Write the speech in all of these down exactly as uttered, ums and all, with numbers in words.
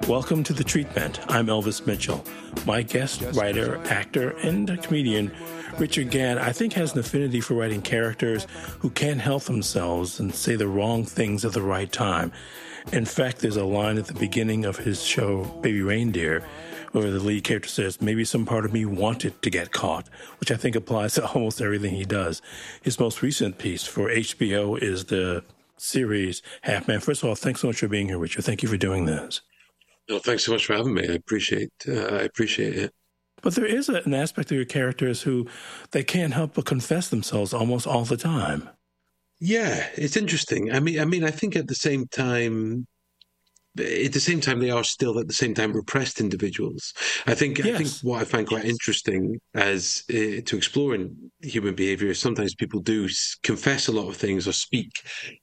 Welcome to The Treatment. I'm Elvis Mitchell. My guest, writer, actor, and comedian, Richard Gadd, I think has an affinity for writing characters who can't help themselves and say the wrong things at the right time. In fact, there's a line at the beginning of his show, Baby Reindeer, where the lead character says, maybe some part of me wanted to get caught, which I think applies to almost everything he does. His most recent piece for H B O is the series Half Man. First of all, thanks so much for being here, Richard. Thank you for doing this. No, thanks so much for having me. I appreciate uh, I appreciate it. But there is a, an aspect of your characters who they can't help but confess themselves almost all the time. Yeah, it's interesting. I mean, I mean, I think at the same time, at the same time, they are still at the same time repressed individuals. I think. Yes. I think what I find quite interesting as uh, to explore in human behavior is sometimes people do confess a lot of things or speak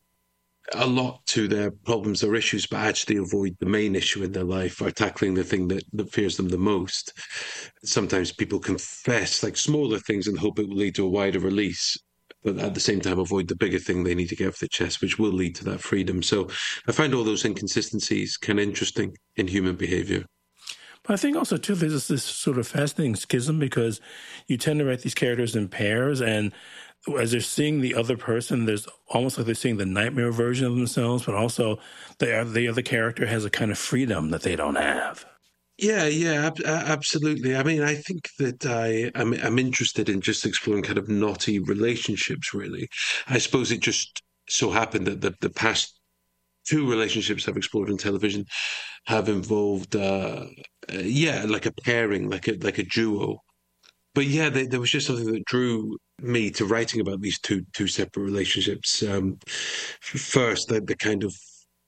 a lot to their problems or issues, but actually avoid the main issue in their life or tackling the thing that, that fears them the most. Sometimes people confess like smaller things and hope it will lead to a wider release, but at the same time avoid the bigger thing they need to get off their chest, which will lead to that freedom. So I find all those inconsistencies kind of interesting in human behavior. But I think also, too, there's this sort of fascinating schism because you tend to write these characters in pairs, and as they're seeing the other person, there's almost like they're seeing the nightmare version of themselves, but also the, the other character has a kind of freedom that they don't have. Yeah, yeah, ab- absolutely. I mean, I think that I, I'm, I'm interested in just exploring kind of knotty relationships, really. I suppose it just so happened that the, the past two relationships I've explored on television have involved, uh, uh, yeah, like a pairing, like a like a duo. But yeah, there, there was just something that drew me to writing about these two two separate relationships. Um, first, the, the kind of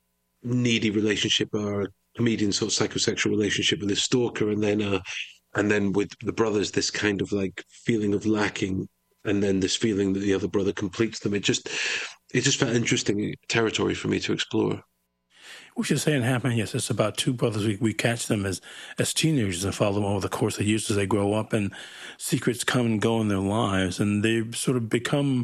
needy relationship or comedian sort of psychosexual relationship with his stalker, and then uh, and then with the brothers, this kind of like feeling of lacking, and then this feeling that the other brother completes them. It just it just felt interesting territory for me to explore. We should say in Half Man, yes, it's about two brothers. We, we catch them as, as teenagers and follow them over the course of years as they grow up, and secrets come and go in their lives, and they sort of become,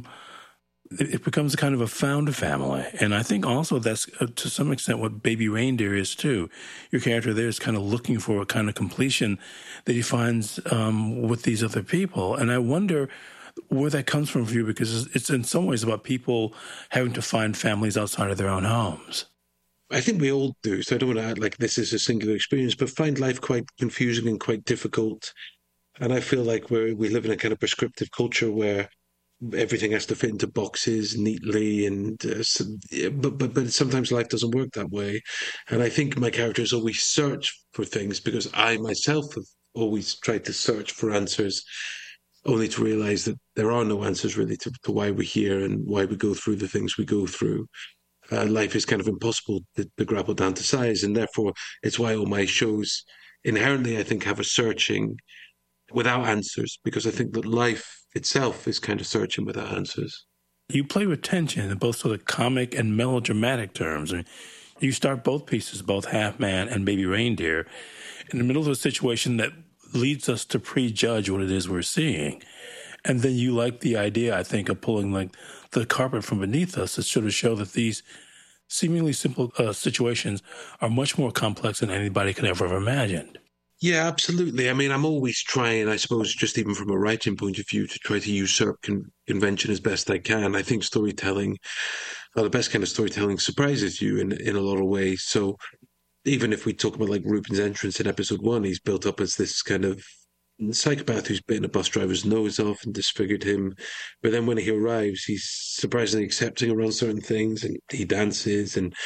it becomes a kind of a found family. And I think also that's, uh, to some extent, what Baby Reindeer is, too. Your character there is kind of looking for a kind of completion that he finds um, with these other people. And I wonder where that comes from for you, because it's in some ways about people having to find families outside of their own homes. I think we all do, so I don't want to act like this is a singular experience, but find life quite confusing and quite difficult. And I feel like we we live in a kind of prescriptive culture where everything has to fit into boxes neatly, and uh, so, but but but sometimes life doesn't work that way. And I think my characters always search for things because I myself have always tried to search for answers, only to realize that there are no answers really to, to why we're here and why we go through the things we go through. Uh, life is kind of impossible to, to grapple down to size, and therefore it's why all my shows inherently, I think, have a searching without answers, because I think that life itself is kind of searching without answers. You play with tension in both sort of comic and melodramatic terms. I mean, you start both pieces, both Half Man and Baby Reindeer, in the middle of a situation that leads us to prejudge what it is we're seeing. And then you like the idea, I think, of pulling like the carpet from beneath us to sort of show that these seemingly simple uh, situations are much more complex than anybody could ever have imagined. Yeah, absolutely. I mean, I'm always trying, I suppose, just even from a writing point of view, to try to usurp con- convention as best I can. I think storytelling, well, the best kind of storytelling surprises you in, in a lot of ways. So even if we talk about like Reuben's entrance in episode one, he's built up as this kind of psychopath who's bitten a bus driver's nose off and disfigured him. But then when he arrives, he's surprisingly accepting around certain things, and he dances, and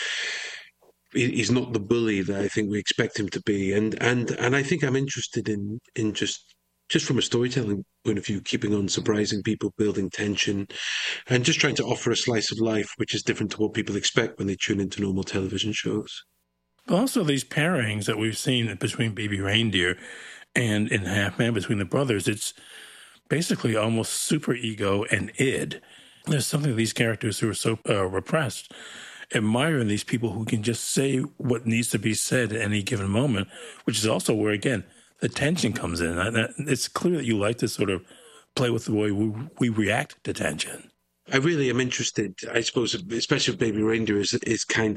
he's not the bully that I think we expect him to be. And and and I think I'm interested in in just just from a storytelling point of view, keeping on surprising people, building tension, and just trying to offer a slice of life which is different to what people expect when they tune into normal television shows. But also these pairings that we've seen between Baby Reindeer and in Half Man, between the brothers, it's basically almost super ego and id. There's something of these characters who are so uh, repressed admire in these people who can just say what needs to be said at any given moment, which is also where, again, the tension comes in. It's clear that you like to sort of play with the way we, we react to tension. I really am interested, I suppose, especially with Baby Reindeer, is, is kind